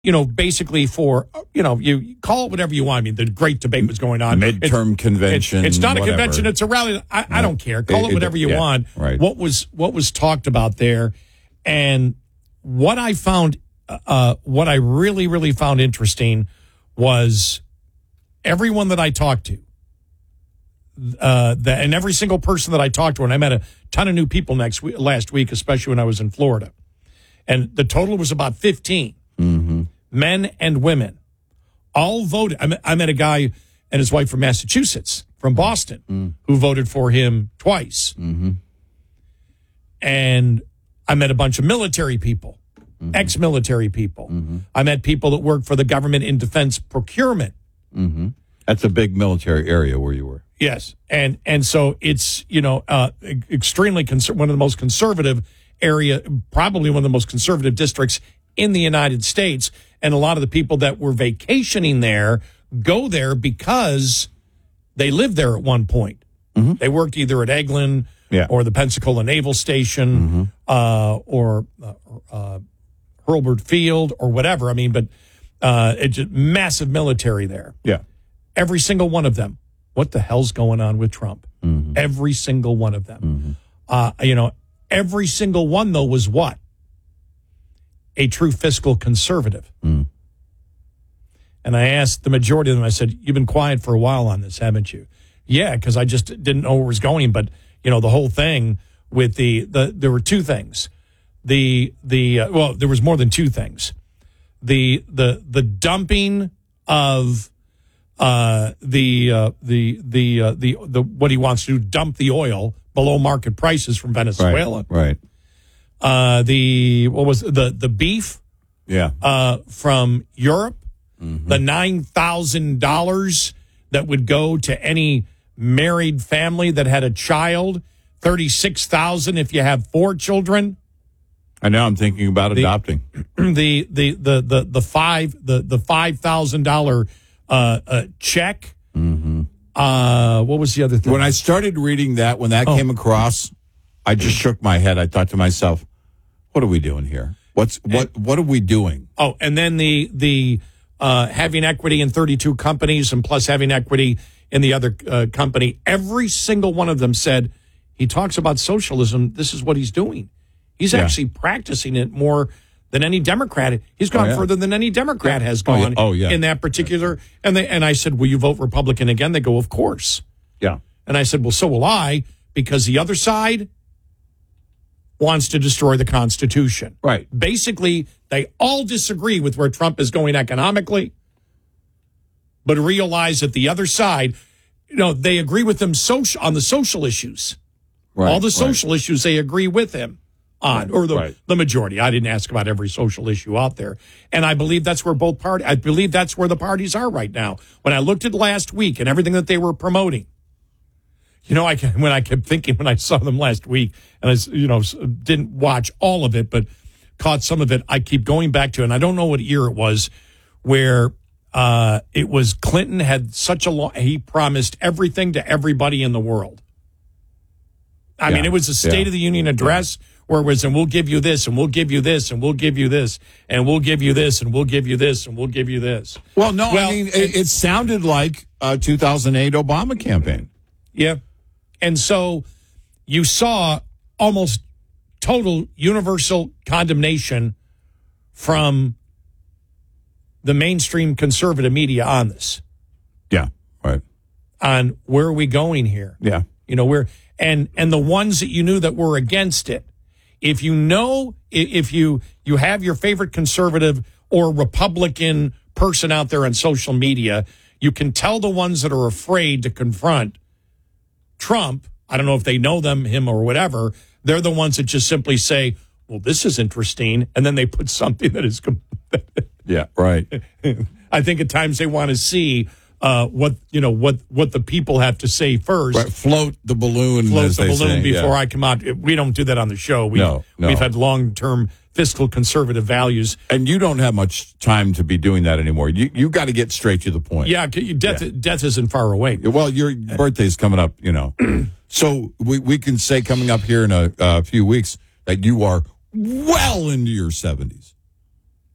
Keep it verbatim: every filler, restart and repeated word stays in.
you know, basically for, you know, you call it whatever you want. I mean, the great debate was going on. Midterm it's, convention. It's, it's not a whatever. convention. It's a rally. I, I don't care. Call it, it whatever you yeah, want. Right. What was what was talked about there, and what I found, uh, what I really, really found interesting was everyone that I talked to, uh, the, and every single person that I talked to, and I met a ton of new people next week, last week, especially when I was in Florida, and the total was about fifteen. Mm-hmm. Men and women all voted. I met, I met a guy and his wife from Massachusetts, from Boston, mm. who voted for him twice. Mm-hmm. And I met a bunch of military people, mm-hmm. ex-military people. Mm-hmm. I met people that work for the government in defense procurement. Mm-hmm. That's a big military area where you were. Yes. And and so it's, you know, uh, extremely, cons- one of the most conservative area, probably one of the most conservative districts in the United States. And a lot of the people that were vacationing there go there because they lived there at one point. Mm-hmm. They worked either at Eglin yeah. or the Pensacola Naval Station mm-hmm. uh, or uh, uh, Hurlburt Field or whatever. I mean, but uh, it's just massive military there. Yeah. Every single one of them. What the hell's going on with Trump? Mm-hmm. Every single one of them. Mm-hmm. Uh, you know, every single one, though, was what? A true fiscal conservative. Mm. And I asked the majority of them, I said, you've been quiet for a while on this, haven't you? Yeah, because I just didn't know where it was going. But, you know, the whole thing with the, the there were two things. The, the uh, well, there was more than two things. The, the, the dumping of uh, the, uh, the, the, uh, the, the, what he wants to do, dump the oil below market prices from Venezuela. Right. right. Uh, the, what was it? the, the beef? Yeah. Uh, from Europe. Mm-hmm. The nine thousand dollars that would go to any married family that had a child, thirty-six thousand dollars if you have four children. I know I'm thinking about the, adopting. The the the the the five the the five thousand dollar uh, uh, check. Mm-hmm. Uh, what was the other thing? When I started reading that, when that oh. came across, I just shook my head. I thought to myself, "What are we doing here? What's what? And, what are we doing?" Oh, and then the the. Uh, having equity in thirty-two companies and plus having equity in the other uh, company, every single one of them said, he talks about socialism, this is what he's doing. He's yeah. actually practicing it more than any Democrat. He's gone oh, yeah. further than any Democrat yeah. has gone oh, yeah. Oh, yeah. in that particular. And they and I said, will you vote Republican again? They go, of course. Yeah. And I said, well, so will I, because the other side wants to destroy the Constitution. Right. Basically, they all disagree with where Trump is going economically, but realize that the other side, you know, they agree with him social, on the social issues. Right, all the social right. issues they agree with him on, right, or the, right. the majority. I didn't ask about every social issue out there. And I believe that's where both parties, I believe that's where the parties are right now. When I looked at last week and everything that they were promoting, you know, I when I kept thinking when I saw them last week, and I, you know, didn't watch all of it, but caught some of it. I keep going back to, and I don't know what year it was, where uh, it was Clinton had such a long. He promised everything to everybody in the world. I yeah. mean, it was a State yeah. of the Union address yeah. where it was, and we'll give you this, and we'll give you this, and we'll give you this, and we'll give you this, and we'll give you this, and we'll give you this. Well, no, well, I mean, it, it sounded like a two thousand eight Obama campaign. Yeah. And so you saw almost total universal condemnation from the mainstream conservative media on this. Yeah, right. On where are we going here? Yeah. You know, where and and the ones that you knew that were against it. If you know if you you have your favorite conservative or Republican person out there on social media, you can tell the ones that are afraid to confront Trump. I don't know if they know them, him or whatever. They're the ones that just simply say, well, this is interesting. And then they put something that is. yeah, right. I think at times they want to see uh, what, you know, what, what the people have to say first. Right. Float the balloon. Float as the they balloon say. before yeah. I come out. We don't do that on the show. We've, no, no. We've had long-term fiscal conservative values. And you don't have much time to be doing that anymore. You you got to get straight to the point. Yeah, death, yeah. death isn't far away. Well, your birthday's coming up, you know. So we, we can say coming up here in a, a few weeks that you are well into your seventies.